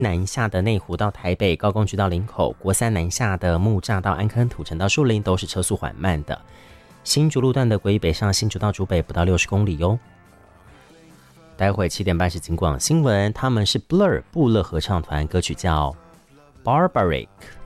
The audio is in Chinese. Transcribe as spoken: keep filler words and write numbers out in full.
南下的内湖到台北，高工局到林口，国三南下的木栅到安坑、土城到树林都是车速缓慢的。新竹路段的国一北上新竹到竹北不到六十公里哟。待会七点半是警广新闻，他们是 Blur 布勒合唱团，歌曲叫 Barbaric。